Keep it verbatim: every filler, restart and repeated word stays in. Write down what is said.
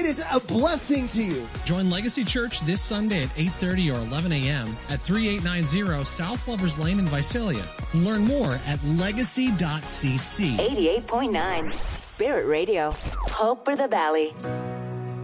is a blessing to you. Join Legacy Church this Sunday at eight thirty or eleven a.m. at thirty-eight ninety South Lovers Lane in Visalia. Learn more at legacy dot c c. eighty-eight point nine Spirit Radio. Hope for the Valley.